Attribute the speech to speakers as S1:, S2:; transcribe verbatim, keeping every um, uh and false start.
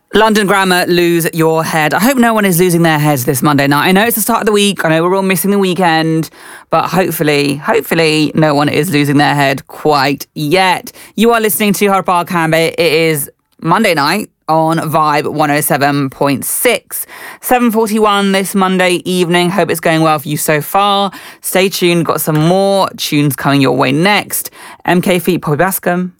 S1: London Grammar, Lose Your Head. I hope no one is losing their heads this Monday night. I know it's the start of the week. I know we're all missing the weekend. But hopefully, hopefully no one is losing their head quite yet. You are listening to Harpa Kambe. It is Monday night on Vibe one oh seven point six. seven forty-one this Monday evening. Hope it's going well for you so far. Stay tuned. Got some more tunes coming your way next. M K Feet, Poppy Bascom.